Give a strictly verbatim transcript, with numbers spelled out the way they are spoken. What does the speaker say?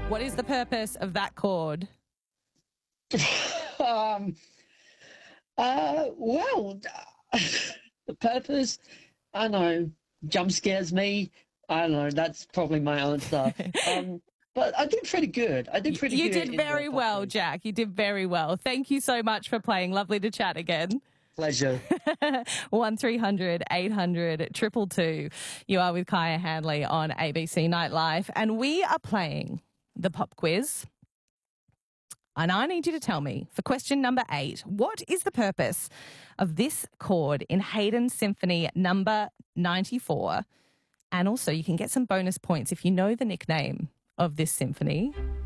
What is the purpose of that chord? um, uh, well, the purpose, I don't know, jump scares me. I don't know, that's probably my answer. um, but I did pretty good. I did pretty you good. You did very well, quiz. Jack. You did very well. Thank you so much for playing. Lovely to chat again. Pleasure. one three hundred eight hundred two two two. You are with Kaya Hanley on A B C Nightlife, and we are playing the pop quiz. And I need you to tell me, for question number eight, what is the purpose of this chord in Haydn Symphony number ninety-four? And also, you can get some bonus points if you know the nickname of this symphony.